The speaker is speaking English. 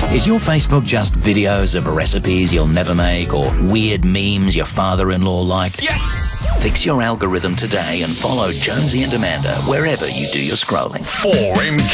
Is your Facebook just videos of recipes you'll never make or weird memes your father-in-law liked? Yes! Fix your algorithm today and follow Jonesy and Amanda wherever you do your scrolling. 4 in